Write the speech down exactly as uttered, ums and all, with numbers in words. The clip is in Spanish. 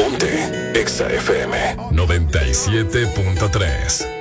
Ponte Exa F M noventa y siete punto tres.